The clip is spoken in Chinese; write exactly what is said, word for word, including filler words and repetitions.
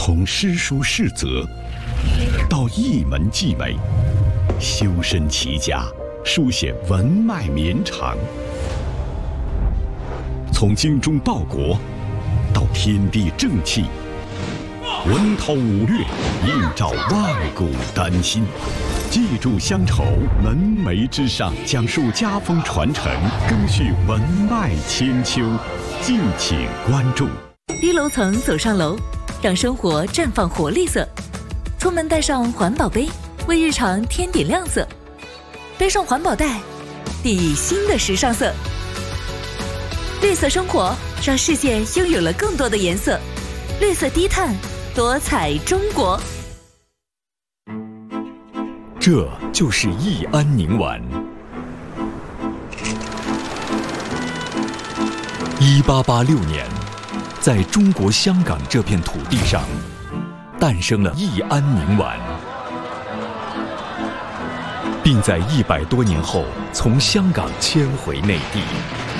从诗书士则到一门技美，修身齐家，书写文脉绵长；从精忠报国到天地正气，文韬武略，映照万古丹心。记住乡愁，门楣之上，讲述家风传承，更续文脉千秋。敬请关注。 低楼层走上楼，让生活绽放活力色。出门带上环保杯，为日常添点亮色。背上环保袋，递以新的时尚色。绿色生活，让世界拥有了更多的颜色。绿色低碳，多彩中国。 这就是益安宁丸。一八八六年，在中国香港这片土地上，诞生了益安宁丸，并在一百多年后从香港迁回内地。